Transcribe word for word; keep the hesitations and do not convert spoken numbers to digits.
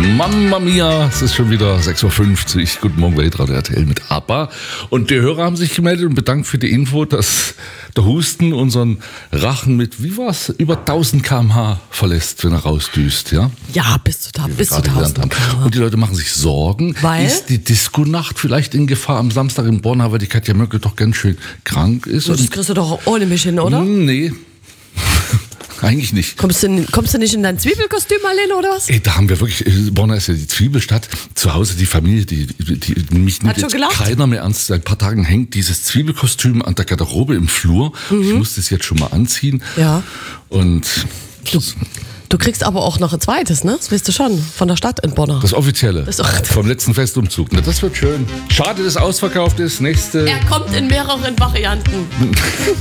Mamma mia, es ist schon wieder sechs Uhr fünfzig. Guten Morgen, Weltradio R T L mit ABBA. Und die Hörer haben sich gemeldet und bedankt für die Info, dass der Husten unseren Rachen mit, wie war's, über tausend Kilometer pro Stunde verlässt, wenn er rausdüst, ja? Ja, bis zu, ta- bis zu tausend. Und die Leute machen sich Sorgen. Weil? Ist die Disco-Nacht vielleicht in Gefahr am Samstag in Bonn, weil die Katja Möckel doch ganz schön krank ist? Das kriegst du doch ohne mich hin, oder? Nee. Eigentlich nicht. Kommst du, kommst du nicht in dein Zwiebelkostüm, Marlene, oder was? Ey, da haben wir wirklich, Bonn ist ja die Zwiebelstadt, zu Hause die Familie, die, die, die mich nimmt jetzt keiner mehr ernst. Seit ein paar Tagen hängt dieses Zwiebelkostüm an der Garderobe im Flur. Mhm. Ich muss das jetzt schon mal anziehen. Ja. Und du, du kriegst aber auch noch ein zweites, ne? Das weißt du schon, von der Stadt in Bonn. Das Offizielle, das auch vom letzten Festumzug. Na, das wird schön. Schade, dass ausverkauft ist. Nächste... Er kommt in mehreren Varianten.